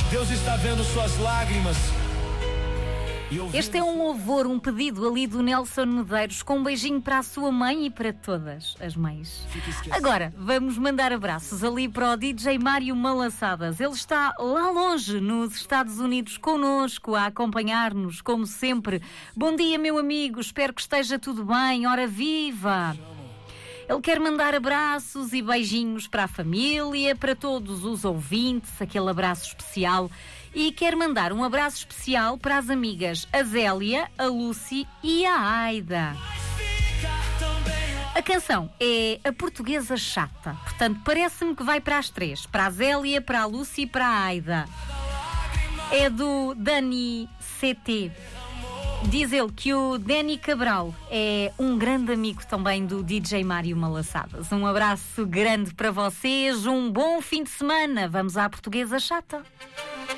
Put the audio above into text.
Deus está vendo suas lágrimas. Este é um louvor, um pedido ali do Nelson Medeiros, com um beijinho para a sua mãe e para todas as mães. Agora, vamos mandar abraços ali para o DJ Mário Malaçadas. Ele está lá longe, nos Estados Unidos, connosco, a acompanhar-nos, como sempre. Bom dia, meu amigo, espero que esteja tudo bem. Ora viva! Ele quer mandar abraços e beijinhos para a família, para todos os ouvintes, aquele abraço especial. E quer mandar um abraço especial para as amigas a Zélia, a Lucy e a Aida. A canção é A Portuguesa Chata, portanto parece-me que vai para as três, para a Zélia, para a Lucy e para a Aida. É do Dani CT. Diz ele que o Dani Cabral é um grande amigo também do DJ Mário Malaçadas. Um abraço grande para vocês, um bom fim de semana. Vamos à Portuguesa Chata.